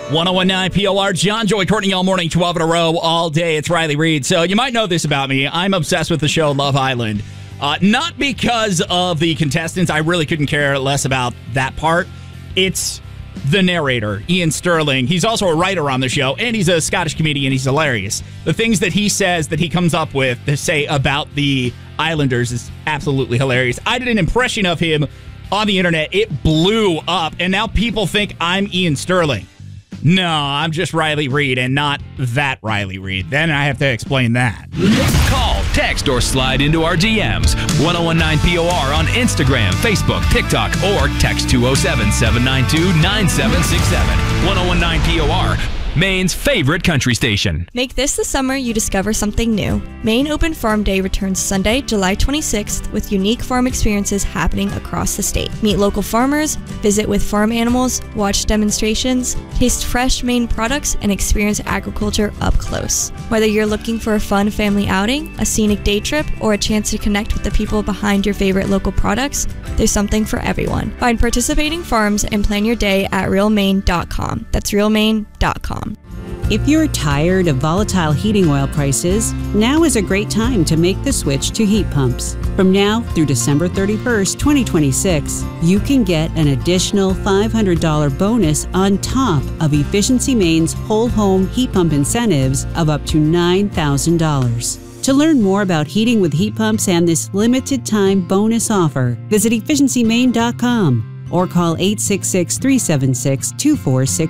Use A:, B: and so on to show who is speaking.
A: 1019 POR, John, Joy, Courtney, all morning, 12 in a row, all day. It's Riley Reid. So you might know this about me. I'm obsessed with the show Love Island. Not because of the contestants. I really couldn't care less about that part. It's the narrator, Ian Sterling. He's also a writer on the show, and he's a Scottish comedian. He's hilarious. The things that he says, that he comes up with to say about the Islanders is absolutely hilarious. I did an impression of him on the internet. It blew up, and now people think I'm Ian Sterling. No, I'm just Riley Reid and not that Riley Reid. Then I have to explain that.
B: Call, text, or slide into our DMs. 1019 POR on Instagram, Facebook, TikTok, or text 207-792-9767. 1019 POR, Maine's favorite country station.
C: Make this the summer you discover something new. Maine Open Farm Day returns Sunday, July 26th with unique farm experiences happening across the state. Meet local farmers, visit with farm animals, watch demonstrations, taste fresh Maine products, and experience agriculture up close. Whether you're looking for a fun family outing, a scenic day trip, or a chance to connect with the people behind your favorite local products, there's something for everyone. Find participating farms and plan your day at realmaine.com. That's realmaine.com.
D: If you're tired of volatile heating oil prices, now is a great time to make the switch to heat pumps. From now through December 31st, 2026, you can get an additional $500 bonus on top of Efficiency Maine's whole home heat pump incentives of up to $9,000. To learn more about heating with heat pumps and this limited time bonus offer, visit efficiencymaine.com or call 866-376-2466.